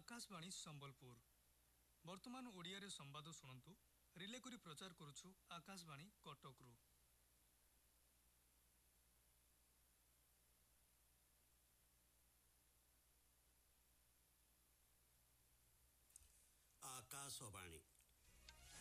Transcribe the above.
आकाशवाणी संबलपुर वर्तमान ओडिया रे संवाद शुणु रिले करी प्रचार करुछु आकाशवाणी कटक रु। आकाशवाणी